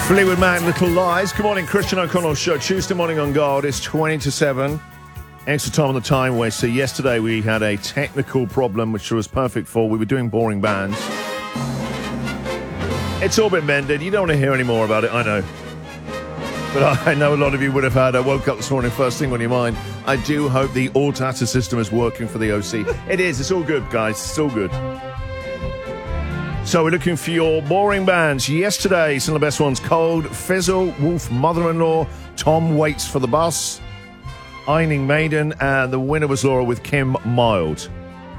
Fleetwood Mac, Little Lies. Good morning, Christian O'Connell Show. Tuesday morning on God. It's 20 to 7. Extra time on the time waster. Yesterday we had a technical problem, which was perfect for. We were doing boring bands. It's all been mended. You don't want to hear any more about it, I know. But I know a lot of you would have had. I woke up this morning, first thing on your mind. I do hope the all data system is working for the OC. It is. It's all good, guys. It's all good. So we're looking for your boring bands. Yesterday, some of the best ones: Cold, Fizzle, Wolf, Mother-in-Law, Tom Waits for the Bus, Ironing Maiden, and the winner was Laura with Kim Mild.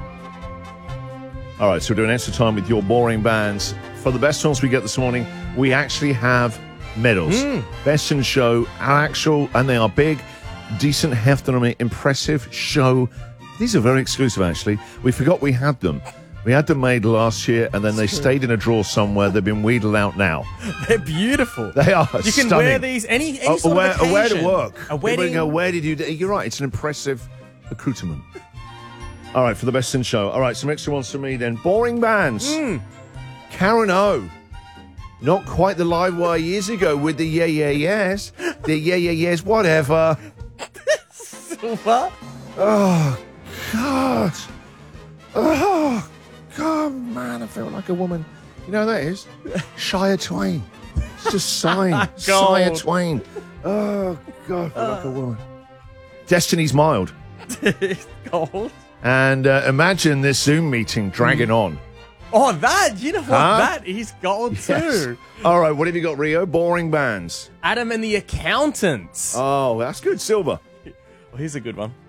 All right, so we're doing extra time with your boring bands. For the best ones we get this morning, we actually have medals. Best in show, actual, and they are big, decent, heft on them, impressive show. These are very exclusive, actually. We forgot we had them. We had them made last year, and then they stayed in a drawer somewhere. They've been wheedled out now. They're beautiful. They are You can stunning. wear these any sort of occasion. Where to work. A wedding. People go, where did you do? You're right. It's an impressive accoutrement. All right, for the best in show. All right, some extra ones from me then. Boring bands. Karen O. Not quite the live wire years ago with the yeah, yeah, yes. The yeah, yeah, yes, whatever. What? Oh, God. Oh, God, man, I feel like a woman. You know who that is? Shia Twain. It's just sighing. Shia Twain. Oh, God, I feel like a woman. Destiny's Mild. Gold. And imagine this Zoom meeting dragging on. Oh, that. You know what? Huh? That is gold too. Yes. All right, what have you got, Rio? Boring bands. Adam and the Accountants. Oh, that's good, Silver. Well, here's a good one.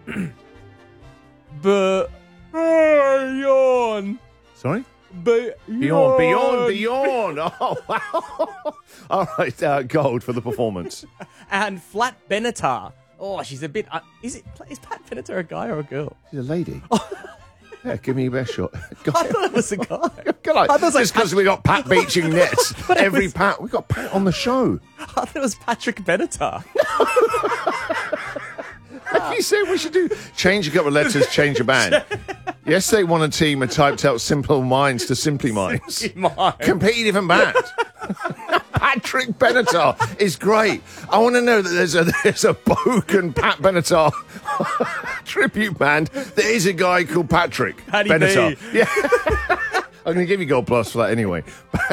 Beyond. Sorry? Beyond. Beyond. Oh, wow. All right, gold for the performance. And Flat Benatar. Oh, she's a bit. Is Pat Benatar a guy or a girl? She's a lady. Yeah, give me your best shot. I thought it was a guy. I thought it was like because we got Pat beaching nets. Every Pat, we got Pat on the show. I thought it was Patrick Benatar. You said we should change a couple of letters, change a band. Yesterday, one a team had typed out Simple Minds to Simply Minds. Completely different band. Patrick Benatar is great. I want to know that there's a Bogan Pat Benatar tribute band. There is a guy called Patrick Paddy Benatar. B. Yeah. I'm going to give you gold plus for that anyway.